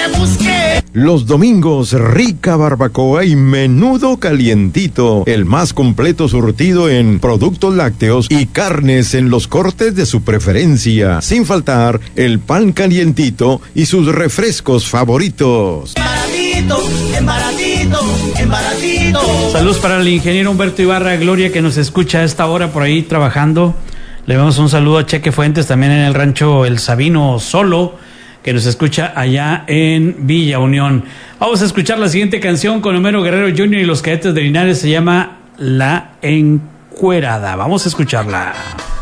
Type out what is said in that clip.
que busqué. Los domingos, rica barbacoa y menudo calientito. El más completo surtido en productos lácteos y carnes en los cortes de su preferencia. Sin faltar, el pan calientito y sus refrescos favoritos. En baratito. Saludos para el ingeniero Humberto Ibarra Gloria, que nos escucha a esta hora por ahí trabajando. Le damos un saludo a Cheque Fuentes, también en el rancho El Sabino Solo, que nos escucha allá en Villa Unión. Vamos a escuchar la siguiente canción con Homero Guerrero Jr. y los Cadetes de Linares. Se llama La Encuerada. Vamos a escucharla.